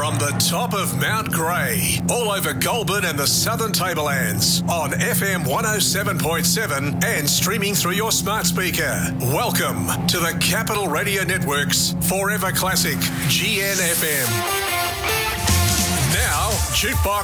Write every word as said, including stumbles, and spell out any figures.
From the top of Mount Grey, all over Goulburn and the Southern Tablelands, on F M one oh seven point seven and streaming through your smart speaker. Welcome to the Capital Radio Network's Forever Classic G N F M. Now, Jukebox